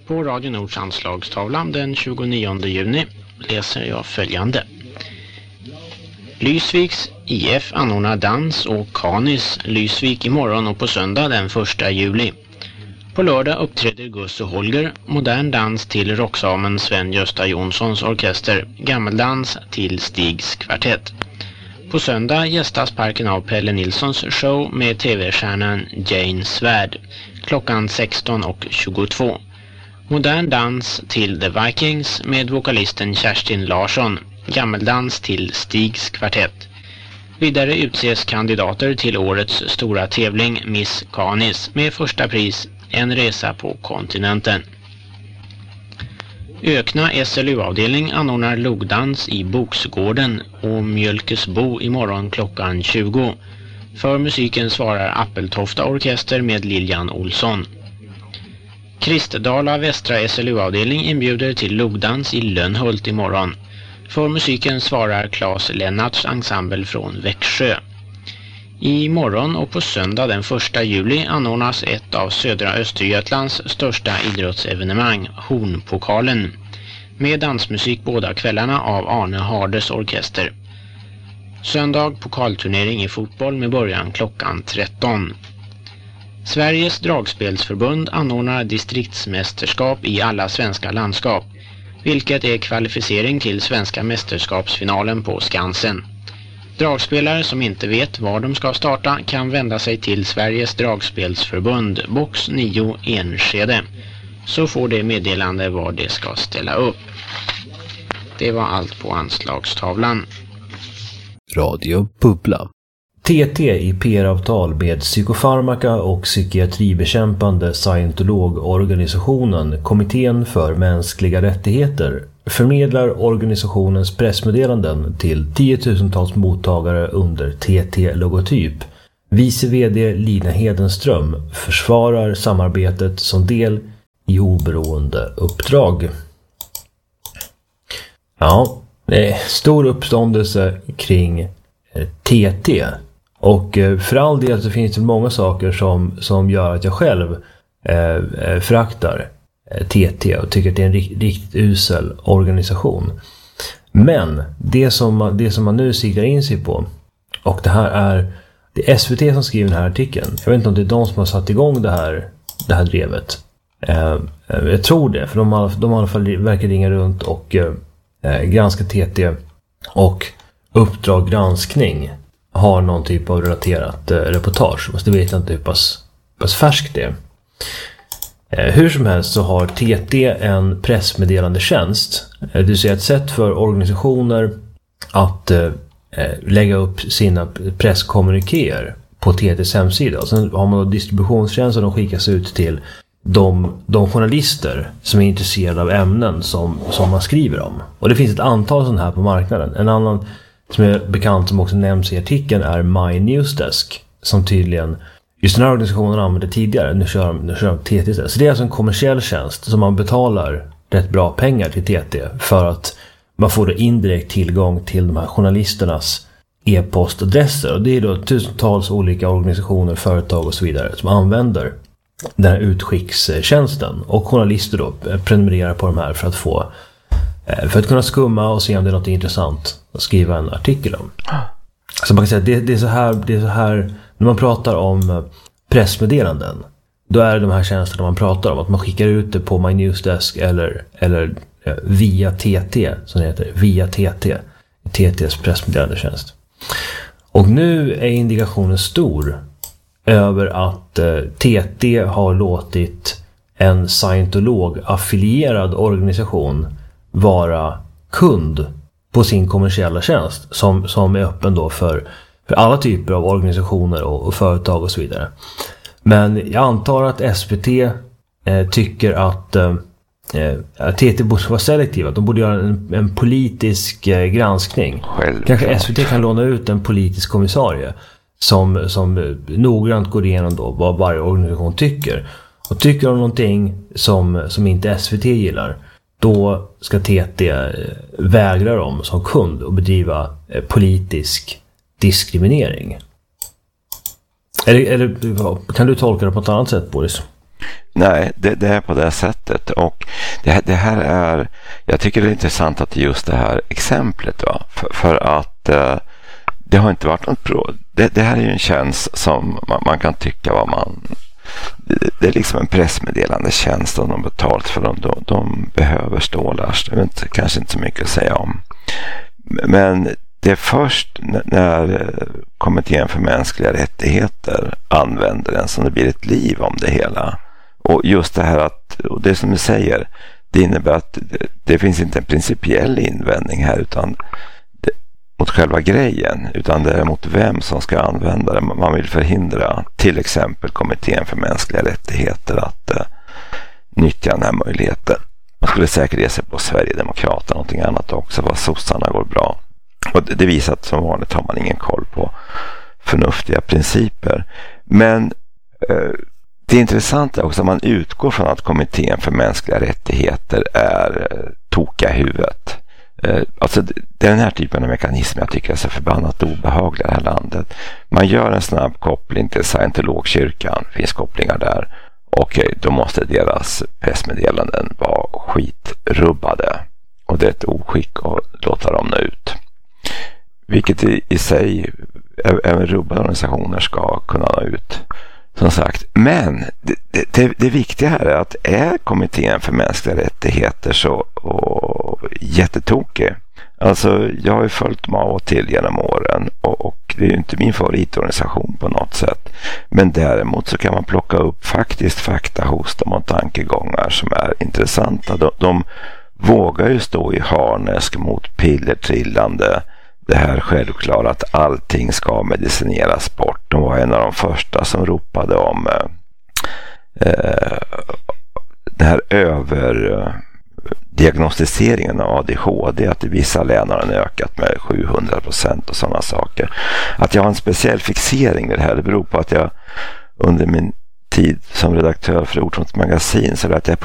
På Radio Nords anslagstavla den 29 juni läser jag följande. Lysviks IF anordnar dans och Kanis Lysvik imorgon och på söndag den 1 juli. På lördag uppträder Gus och Holger, modern dans till rocksamen Sven-Gösta Jonssons orkester, gammeldans till Stigs kvartett. På söndag gästas parken av Pelle Nilssons show med tv-stjärnan Jane Svärd klockan 16:22. Modern dans till The Vikings med vokalisten Kerstin Larsson, gammeldans till Stigs kvartett. Vidare utses kandidater till årets stora tävling Miss Kanis med första pris en resa på kontinenten. Ökna SLU-avdelning anordnar logdans i Boksgården och Mjölkesbo imorgon klockan 20. För musiken svarar Appeltofta orkester med Lilian Olsson. Kristdala Västra SLU-avdelning inbjuder till logdans i Lönnhult imorgon. För musiken svarar Claes Lennarts ensemble från Växjö. I morgon och på söndag den 1 juli anordnas ett av södra Östergötlands största idrottsevenemang, Hornpokalen, med dansmusik båda kvällarna av Arne Hardes orkester. Söndag pokalturnering i fotboll med början klockan 13. Sveriges dragspelsförbund anordnar distriktsmästerskap i alla svenska landskap, vilket är kvalificering till svenska mästerskapsfinalen på Skansen. Dragspelare som inte vet var de ska starta kan vända sig till Sveriges dragspelsförbund, box 9 Enskede, så får det meddelande var det ska ställa upp. Det var allt på anslagstavlan. Radio Bubbla. TT i PR-avtal med psykofarmaka och psykiatribekämpande scientologorganisationen Kommittén för mänskliga rättigheter förmedlar organisationens pressmeddelanden till 10-tusentals mottagare under TT-logotyp. Vice vd Lina Hedenström försvarar samarbetet som del i oberoende uppdrag. Ja, det är stor uppståndelse kring TT. Och för all del så finns det många saker som gör att jag själv föraktar TT och tycker att det är en riktigt usel organisation. Men det som man nu siktar in sig på, och det är SVT som skriver den här artikeln. Jag vet inte om det är de som har satt igång det här drevet. Jag tror det, för de i alla fall verkar ringa runt och granska TT, och Uppdrag granskning har någon typ av relaterat reportage. Men det vet jag inte hur pass färskt det är. Hur som helst så har TT en pressmeddelande tjänst. Det vill säga ett sätt för organisationer att lägga upp sina presskommunikéer på TTs hemsida. Och sen har man då distributionstjänster som skickas ut till de journalister som är intresserade av ämnen som man skriver om. Och det finns ett antal sådana här på marknaden. En annan som är bekant, som också nämns i artikeln, är My Newsdesk, som tydligen just den här organisationen använde tidigare. Nu kör de TT. Så det är alltså en kommersiell tjänst som man betalar rätt bra pengar till TT för att man får då indirekt tillgång till de här journalisternas e-postadresser. Och det är då tusentals olika organisationer, företag och så vidare som använder den här utskickstjänsten. Och journalister då prenumererar på de här för att kunna skumma och se om det är något intressant att skriva en artikel om. Så man kan säga att det är så här när man pratar om pressmeddelanden, då är det de här tjänsterna man pratar om, att man skickar ut det på My Newsdesk eller via TT, som det heter, via TTs pressmeddelandetjänst. Och nu är indikationen stor över att TT har låtit en scientolog-affilierad organisation vara kund på sin kommersiella tjänst som är öppen då för alla typer av organisationer och företag och så vidare. Men jag antar att SVT tycker att TT borde vara selektiva. De borde göra en politisk granskning. Självklart. Kanske SVT kan låna ut en politisk kommissarie som noggrant går igenom då vad varje organisation tycker. Och tycker de någonting som inte SVT gillar, då ska TT vägra dem som kund och bedriva politisk diskriminering. Eller kan du tolka det på ett annat sätt, Boris? Nej, det är på det sättet. Och det här är, jag tycker det är intressant att just det här exemplet, va? För att det har inte varit något bra. Det här är ju en tjänst som man kan tycka vad man... Det är liksom en pressmeddelande tjänst och de betalt för dem. De behöver stålars. Det är kanske inte så mycket att säga om. Men det är först när Kommittén för mänskliga rättigheter använder den som det blir ett liv om det hela. Och just det här att, och det som du säger, det innebär att det finns inte en principiell invändning här utan mot själva grejen, utan det är mot vem som ska använda det. Man vill förhindra till exempel Kommittén för mänskliga rättigheter att nyttja den här möjligheten. Man skulle säkert ge sig på Sverigedemokraterna och någonting annat också, vad sossarna går bra. Och det visar att som vanligt har man ingen koll på förnuftiga principer. Men det intressanta är också att man utgår från att Kommittén för mänskliga rättigheter är tokiga i huvudet. Alltså det är den här typen av mekanism jag tycker är så förbannat obehaglig i det här landet. Man gör en snabb koppling till scientologkyrkan, finns kopplingar där. Okej, då måste deras pressmeddelanden vara skitrubbade. Och det är ett oskick att låta dem nå ut. Vilket i sig även rubbade organisationer ska kunna nå ut. Som sagt, men det viktiga här är att är Kommittén för mänskliga rättigheter så jättetokig. Alltså jag har ju följt mig av och till genom åren och det är ju inte min favoritorganisation på något sätt. Men däremot så kan man plocka upp faktiskt fakta hos dem och tankegångar som är intressanta. De vågar ju stå i harnesk mot pillertrillande. Det här självklara att allting ska medicineras bort. De var en av de första som ropade om den här överdiagnostiseringen av ADHD, att i vissa län har den ökat med 700% och sådana saker. Att jag har en speciell fixering vid det här, det beror på att jag under min tid som redaktör för Ordfronts magasin så att jag